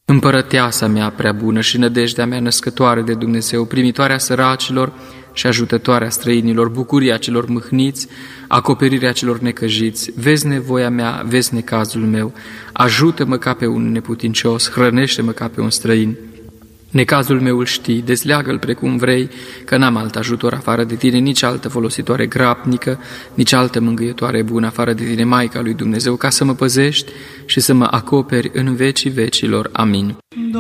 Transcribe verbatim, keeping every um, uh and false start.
Împărăteasa mea prea bună și nădejdea mea născătoare de Dumnezeu, primitoarea săracilor și ajutătoarea străinilor, bucuria celor mâhniți, acoperirea celor necăjiți, vezi nevoia mea, vezi necazul meu, ajută-mă ca pe un neputincios, hrănește-mă ca pe un străin. Necazul meu îl știi, dezleagă-l precum vrei, că n-am alt ajutor afară de tine, nici altă folositoare grabnică, nici altă mângâietoare bună afară de tine, Maica lui Dumnezeu, ca să mă păzești și să mă acoperi în vecii vecilor. Amin.